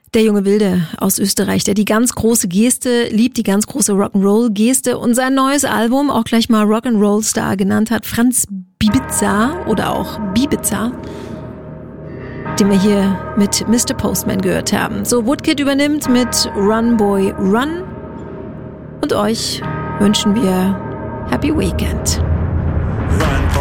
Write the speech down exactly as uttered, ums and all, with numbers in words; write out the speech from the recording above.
Der junge Wilde aus Österreich, der die ganz große Geste liebt, die ganz große Rock'n'Roll-Geste und sein neues Album auch gleich mal Rock'n'Roll-Star genannt hat, Franz Bibiza oder auch Bibiza, den wir hier mit Mister Postman gehört haben. So, Woodkid übernimmt mit Run Boy Run und euch wünschen wir Happy Weekend. Run,